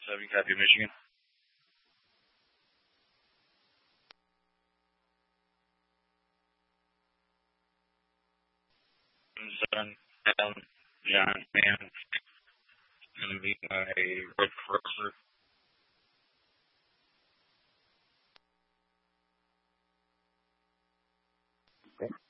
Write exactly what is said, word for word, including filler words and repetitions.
seven, copy Michigan. Son, Alan, John, man, going to be my Red Crosser. Okay.